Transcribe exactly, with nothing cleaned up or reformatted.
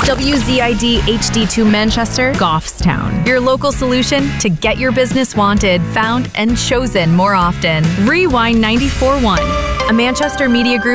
W Z I D H D two Manchester, Goffstown. Your local solution to get your business wanted, found, and chosen more often. Rewind ninety-four point one, a Manchester Media Group